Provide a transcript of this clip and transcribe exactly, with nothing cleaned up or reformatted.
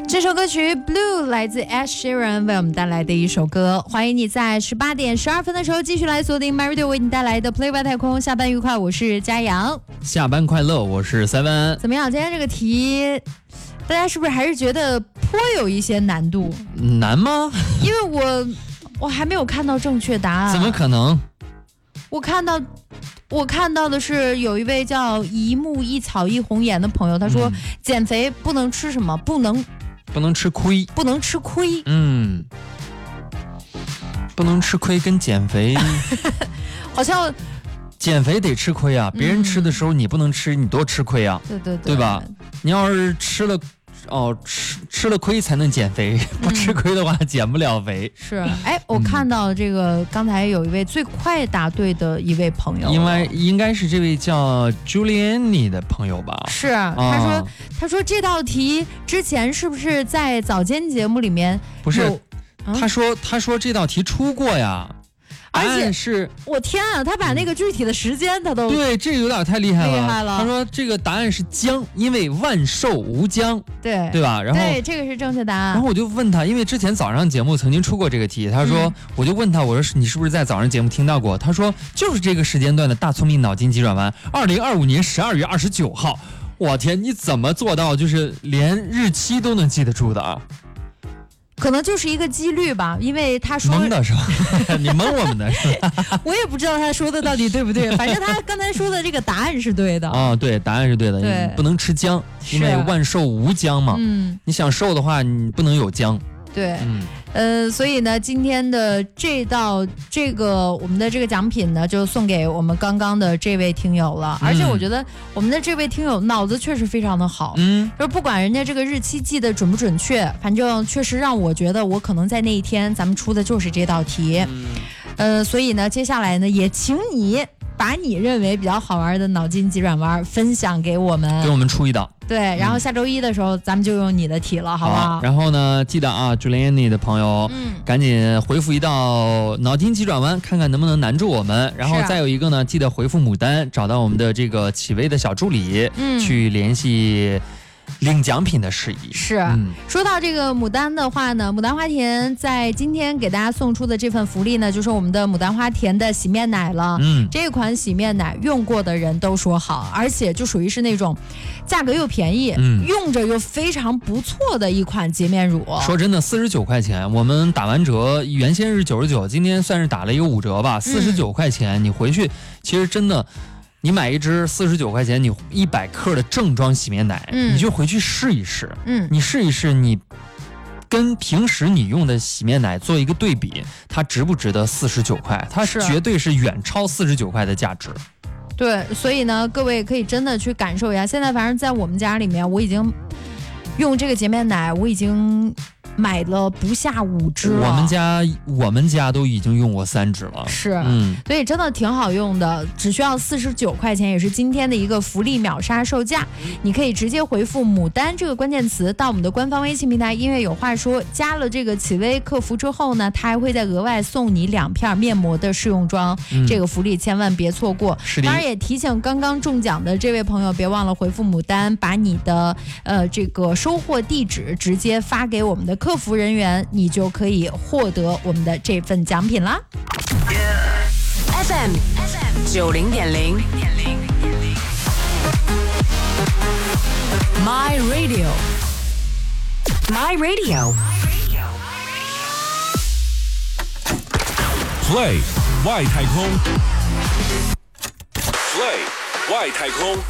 这首歌曲 Blue 来自 Ed Sheeran 为我们带来的一首歌。欢迎你在十八点十二分的时候继续来锁定 My Radio 为你带来的 Play 外太空。下班愉快，我是嘉阳。 下班快乐，我是 Seven。 怎么样，今天这个题大家是不是还是觉得颇有一些难度？ 难吗？ 因为我我还没有看到正确答案。 怎么可能？ 我看到我看到的是有一位叫一木一草一红颜的朋友，他说、嗯、减肥不能吃什么，不能不能吃亏， 不能吃亏。 嗯，不能吃亏跟减肥好像减肥得吃亏啊，别人吃的时候你不能吃，你多吃亏啊。 对对对， 对吧？你要是吃了哦，吃吃了亏才能减肥，不吃亏的话、嗯、减不了肥。 是，哎，我看到这个、嗯、刚才有一位最快答对的一位朋友， 因为应该是这位叫 Juliani 的朋友吧？ 是，他说、啊、他说这道题之前是不是在早间节目里面？ 不是，啊、他说他说这道题出过呀。 而且是我天啊，他把那个具体的时间他都、 嗯、对，这个有点太厉害了。 厉害了。 他说这个答案是姜，因为万寿无疆， 对对吧？然后对，这个是正确答案。 然后我就问他，因为之前早上节目曾经出过这个题，他说、嗯、我就问他，我说你是不是在早上节目听到过？他说就是这个时间段的大聪明脑筋急转弯，二零二五年十二月二十九号。我天，你怎么做到就是连日期都能记得住的啊？ 可能就是一个几率吧，因为他说蒙的是吧？你蒙我们的是吧？ 我也不知道他说的到底对不对，反正他刚才说的这个答案是对的。 哦，对，答案是对的。 对， 不能吃姜，因为万寿无疆嘛。 嗯， 你想瘦的话，你不能有姜。 对，嗯，呃，所以呢，今天的这道这个我们的这个奖品呢，就送给我们刚刚的这位听友了。嗯、而且我觉得我们的这位听友脑子确实非常的好，嗯，就是不管人家这个日期记得准不准确，反正确实让我觉得我可能在那一天咱们出的就是这道题，嗯，呃，所以呢，接下来呢，也请你把你认为比较好玩的脑筋急转弯分享给我们， 给我们出一道。 对，然后下周一的时候、嗯、咱们就用你的题了，好不好？ 好，然后呢，记得啊 Juliani 的朋友，嗯，赶紧回复一道脑筋急转弯，看看能不能难住我们。然后再有一个呢，记得回复牡丹，找到我们的这个启薇的小助理，嗯，去联系领奖品的事宜。 是、嗯，说到这个牡丹的话呢，牡丹花田在今天给大家送出的这份福利呢，就是我们的牡丹花田的洗面奶了。嗯，这款洗面奶用过的人都说好，而且就属于是那种价格又便宜，嗯，用着又非常不错的一款洁面乳。 说真的，四十九块钱，我们打完折，原先是九十九，今天算是打了一个五折吧，四十九块钱，你回去其实真的。你买一支四十九块钱，你一百克的正装洗面奶，嗯，你就回去试一试，嗯，你试一试，你跟平时你用的洗面奶做一个对比，它值不值得四十九块？它绝对是远超四十九块的价值。 对，所以呢，各位可以真的去感受一下。现在反正在我们家里面，我已经用这个洁面奶，我已经买了不下五支了。 我们家我们家都已经用过三支了。 是，嗯，所以真的挺好用的，只需要四十九块钱，也是今天的一个福利秒杀售价。你可以直接回复牡丹这个关键词到我们的官方微信平台音乐有话说，加了这个启薇客服之后呢，他还会再额外送你两片面膜的试用装，嗯、这个福利千万别错过。当然也提醒刚刚中奖的这位朋友，别忘了回复牡丹，把你的呃这个收货地址直接发给我们的客服人员，你就可以获得我们的这份奖品啦。 F M 九零点零 My Radio My Radio Play 外太空 Play 外太空